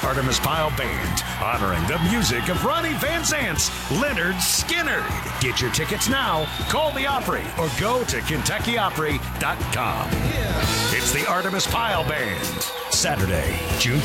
Artemis Pyle Band, honoring the music of Ronnie Van Zant's Leonard Skinner. Get your tickets now. Call the Opry or go to KentuckyOpry.com. It's the Artemis Pyle Band, Saturday, June